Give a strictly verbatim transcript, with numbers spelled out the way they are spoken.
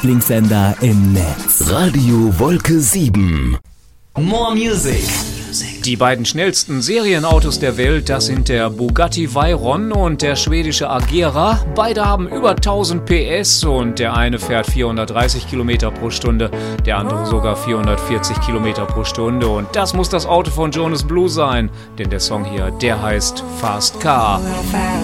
Lieblingssender im Netz. Radio Wolke sieben. More Music. Die beiden schnellsten Serienautos der Welt, das sind der Bugatti Veyron und der schwedische Agera. Beide haben über tausend P S und der eine fährt vierhundertdreißig Kilometer pro Stunde, der andere sogar vierhundertvierzig Kilometer pro Stunde. Und das muss das Auto von Jonas Blue sein, denn der Song hier, der heißt Fast Car.